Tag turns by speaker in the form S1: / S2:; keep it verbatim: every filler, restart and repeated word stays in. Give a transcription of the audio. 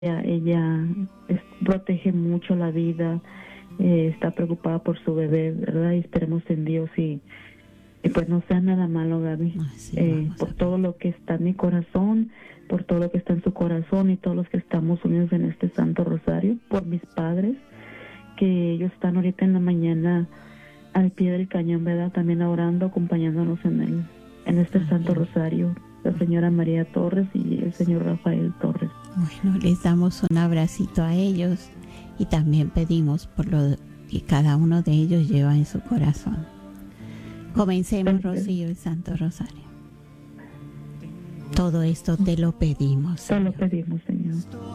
S1: ella, ella es, protege mucho la vida, eh, está preocupada por su bebé, ¿verdad? Y esperemos en Dios y, y pues no sea nada malo, Gaby,
S2: Ay, sí,
S1: eh,
S2: vamos
S1: por
S2: a
S1: todo
S2: ver.
S1: lo que está en mi corazón, por todo lo que está en su corazón y todos los que estamos unidos en este Santo Rosario, por mis padres, que ellos están ahorita en la mañana al pie del cañón, ¿verdad? También orando, acompañándonos en el en este
S2: Ay,
S1: Santo
S2: bien.
S1: Rosario, la señora María Torres y el señor Rafael Torres.
S2: Bueno, les damos un abracito a ellos y también pedimos por lo que cada uno de ellos lleva en su corazón. Comencemos, Rocío, el Santo Rosario. Todo esto te lo pedimos,
S1: Te lo
S2: Señor.
S1: pedimos, Señor.